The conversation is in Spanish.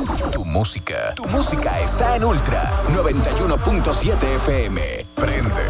Tu música está en Ultra 91.7 FM. Prende